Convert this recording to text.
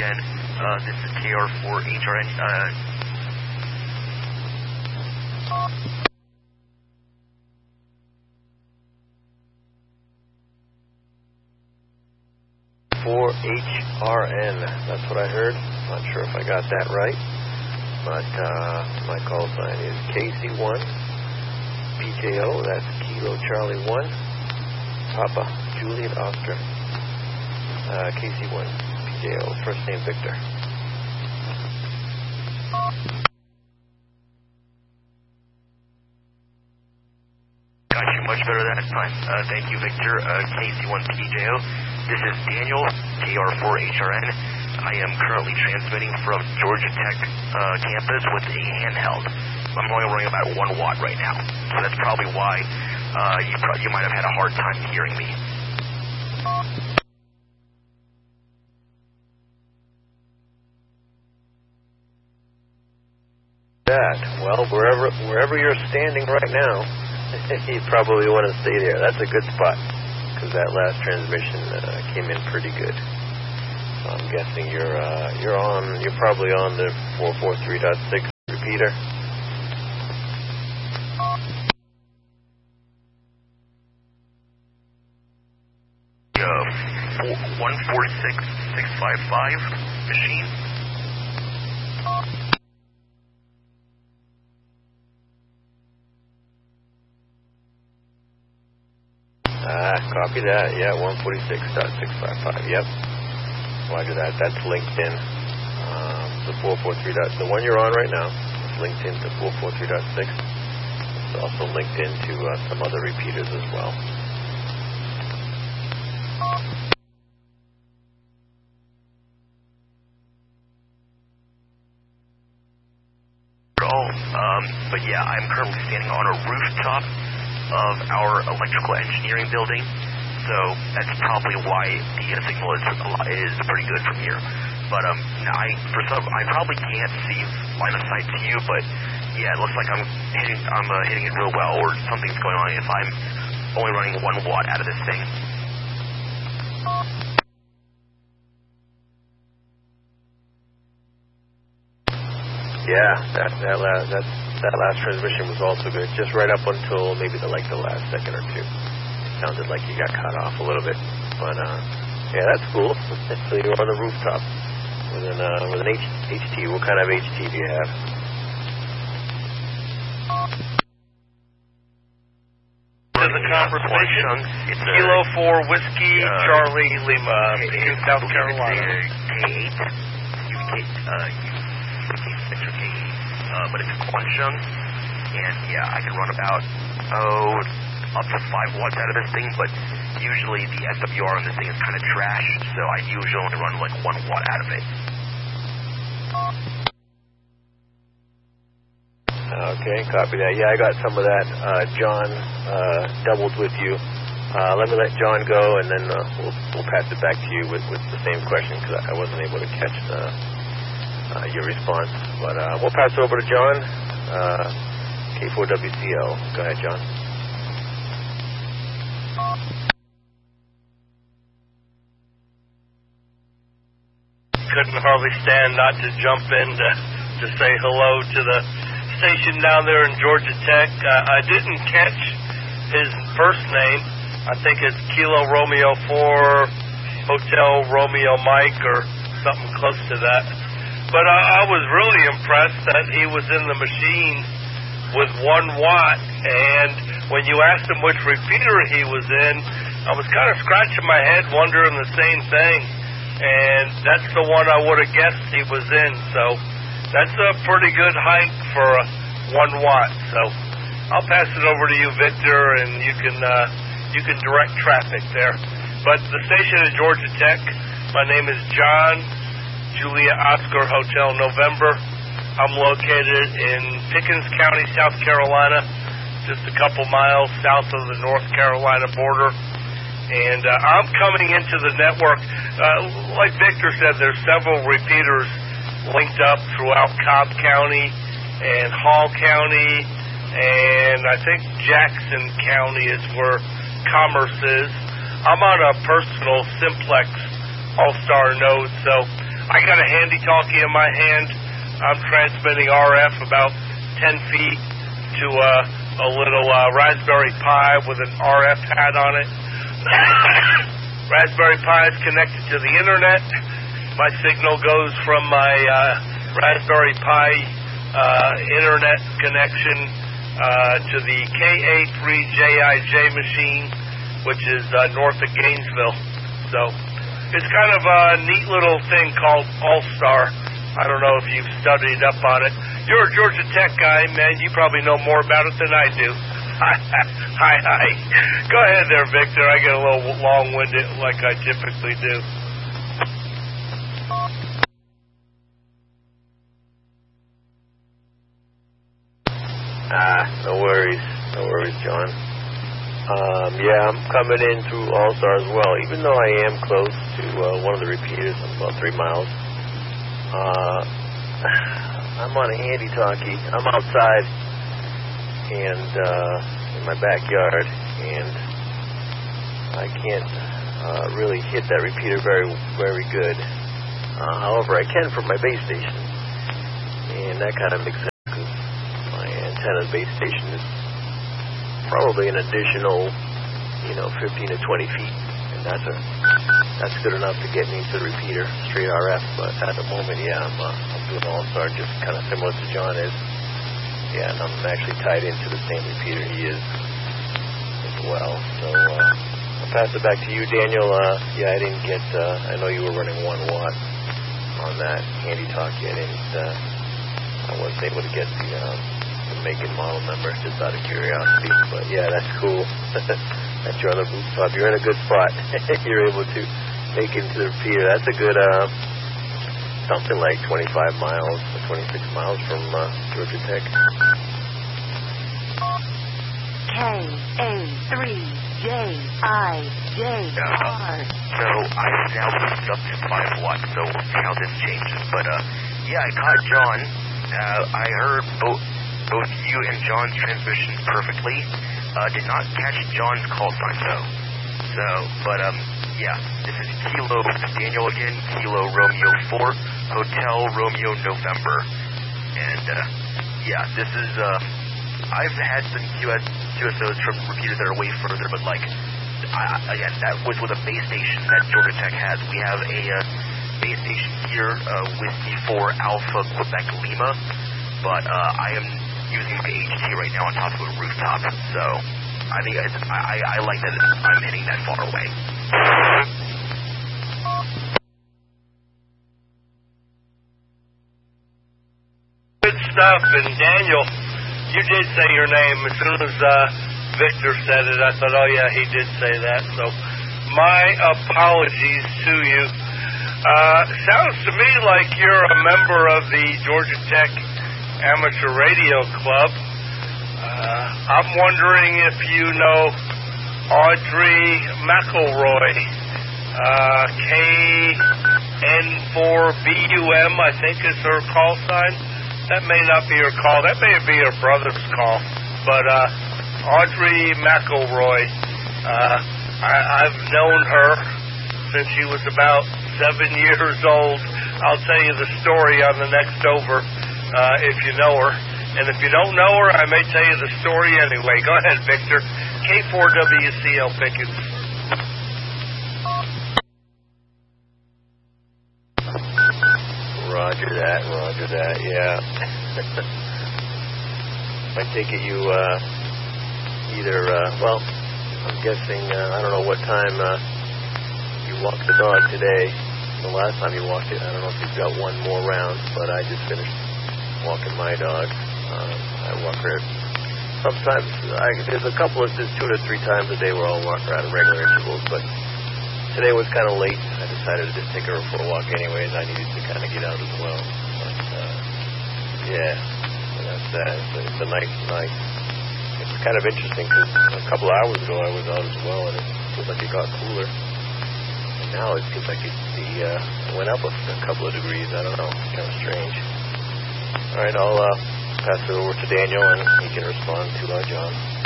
again. This is KR4HRN. 4HRN. That's what I heard. Not sure if I got that right, but my call sign is KC1 PJO. That's Kilo Charlie 1 Papa Juliet Oscar. KC1 PJO. First name Victor. Got you much better. That's fine. Thank you, Victor. KC1 PJO. This is Daniel, KR4HRN. I am currently transmitting from Georgia Tech campus with a handheld. I'm only running about 1 watt right now, so that's probably why you might have had a hard time hearing me. Well, wherever you're standing right now, you probably want to stay there. That's a good spot, because that last transmission came in pretty good. So I'm guessing you're probably on the 443.6 repeater. Uh, 146655 machine. Copy that. Yeah, 146.655. Yep. Roger that. That's linked in. The 443. The one you're on right now is linked into 443.6. It's also linked into some other repeaters as well. But yeah, I'm currently standing on a rooftop of our electrical engineering building, so that's probably why the signal is pretty good from here. But I probably can't see line of sight to you, but yeah, it looks like I'm hitting it real well, or something's going on if I'm only running 1 watt out of this thing. Yeah, that last transmission was also good, just right up until maybe the last second or two. It sounded like you got cut off a little bit, but yeah, that's cool. So you're on the rooftop with an HT. What kind of HT do you have? The conversation. It's Kilo 4 Whiskey Charlie Lima in South Carolina. But it's Quansheng, and yeah, I can run about up to 5 watts out of this thing, but usually the SWR on this thing is kind of trash, so I usually only run like 1 watt out of it. Okay, copy that. Yeah, I got some of that. John doubled with you. Let me let John go, and then we'll pass it back to you with the same question, because I wasn't able to catch your response. But we'll pass it over to John, K4WCL. Go ahead, John. Couldn't hardly stand not to jump in to say hello to the station down there in Georgia Tech. I didn't catch his first name. I think it's Kilo Romeo 4 Hotel Romeo Mike or something close to that. But I was really impressed that he was in the machine with 1 watt. And when you asked him which repeater he was in, I was kind of scratching my head wondering the same thing. And that's the one I would have guessed he was in. So that's a pretty good hike for 1 watt. So I'll pass it over to you, Victor, and you can direct traffic there. But the station is Georgia Tech. My name is John, Julia Oscar Hotel November. I'm located in Pickens County, South Carolina, just a couple miles south of the North Carolina border. And I'm coming into the network. Like Victor said, there's several repeaters linked up throughout Cobb County and Hall County, and I think Jackson County is where Commerce is. I'm on a personal Simplex All-Star node, so I got a handy-talkie in my hand. I'm transmitting RF about 10 feet to a little Raspberry Pi with an RF hat on it. Raspberry Pi is connected to the internet. My signal goes from my Raspberry Pi internet connection to the KA3JIJ machine, which is north of Gainesville. So it's kind of a neat little thing called All-Star. I don't know if you've studied up on it. You're a Georgia Tech guy, man. You probably know more about it than I do. Hi. Go ahead there, Victor. I get a little long-winded like I typically do. No worries, John. Yeah, I'm coming in through All-Star as well, even though I am close to one of the repeaters. I'm about 3 miles. I'm on a handy-talkie. I'm outside and in my backyard, and I can't really hit that repeater very good. However, I can from my base station, and that kind of makes sense because my antenna base station is probably an additional, 15 to 20 feet, and that's good enough to get me to the repeater, straight RF. But at the moment, yeah, I'm doing All-Star, just kind of similar to John is. Yeah, and I'm actually tied into the same repeater he is as well. So I'll pass it back to you, Daniel. Yeah, I didn't get. I know you were running 1 watt on that handy-talkie. I wasn't able to get the make and model number, just out of curiosity. But yeah, that's cool. That you're on the rooftop. You're in a good spot. You're able to make it into the repeater. That's a good, something like 25 miles or 26 miles from Georgia Tech. So KA3JIJR. I've now moved up to 5 watts, so we'll see how this changes. But yeah, I caught John. I heard both you and John's transmissions perfectly. Did not catch John's call sign though. So, but yeah, this is Kilo Daniel again, Kilo Romeo 4, Hotel Romeo November, and yeah, this is I've had some QSOs from repeaters that are way further, but like again, that was with a base station that Georgia Tech has. We have a base station here, Whiskey 4 Alpha Quebec Lima, but I am using the HT right now on top of a rooftop, so I think I like that I'm hitting that far away. Good stuff, and Daniel, you did say your name. As soon as Victor said it, I thought, oh yeah, he did say that, so my apologies to you. Sounds to me like you're a member of the Georgia Tech Amateur Radio Club. I'm wondering if you know Audrey McElroy, KN4BUM, I think is her call sign. That may not be her call. That may be her brother's call. But Audrey McElroy, I've known her since she was about 7 years old. I'll tell you the story on the next over. If you know her. And if you don't know her, I may tell you the story anyway. Go ahead, Victor. K4WCL Pickens. Roger that, yeah. I take it you either, well, I'm guessing, I don't know what time you walked the dog today. The last time you walked it, I don't know if you've got one more round, but I just finished walking my dog. I walk her sometimes. There's a couple of, there's 2 to 3 times a day where I'll walk her at regular intervals, but today was kind of late. I decided to just take her for a walk anyways. I needed to kind of get out as well. But yeah, so that's that. It's a nice night. It's kind of interesting because a couple of hours ago I was out as well, and it feels like it got cooler. And now it seems like it went up a couple of degrees. I don't know. It's kind of strange. All right, I'll pass it over to Daniel, and he can respond to John.